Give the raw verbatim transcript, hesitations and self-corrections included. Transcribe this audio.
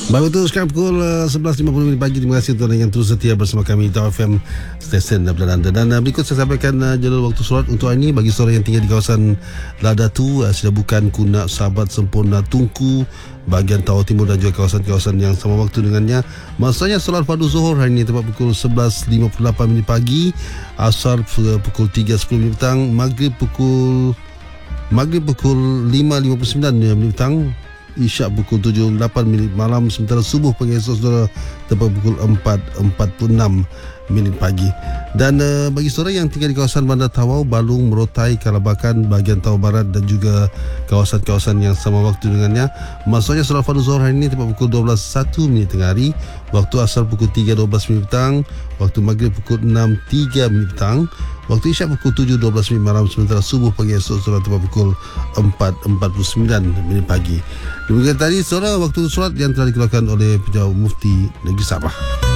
Baru tu sekarang pukul uh, sebelas lima puluh minit pagi. Terima kasih tuan yang terus setia bersama kami Tau F M Stesen Daripada London. Dan uh, berikut saya sampaikan uh, jadual waktu solat untuk hari ini. Bagi saudara yang tinggal di kawasan Ladatu, uh, Sida Bukan, Kunak, Sahabat, Sempurna, Tungku, bahagian Tawau Timur dan juga kawasan-kawasan yang sama waktu dengannya. Maksudnya solat fardu zuhur hari ini tepat pukul sebelas lima puluh lapan minit pagi, Asar pukul tiga sepuluh minit petang, Maghrib pukul Maghrib pukul lima lima puluh sembilan minit petang, Isyak pukul tujuh lapan minit malam, sementara subuh pagi esok saudara tepat pukul empat empat puluh enam minit pagi. Dan uh, bagi saudara yang tinggal di kawasan Bandar Tawau, Balung, Merotai, Kalabakan, bahagian Tawau Barat dan juga kawasan-kawasan yang sama waktu dengannya, maksudnya solat fardu zuhur hari ini tepat pukul dua belas satu minit tengah hari, waktu asar pukul tiga dua belas minit petang, waktu maghrib pukul enam tiga minit petang, waktu isyak pukul tujuh dua belas minit malam, sementara subuh pagi esok saudara tepat pukul empat empat puluh sembilan minit pagi. Demikian tadi saudara waktu solat yang telah dikeluarkan oleh Pejabat Mufti Negeri Sabah.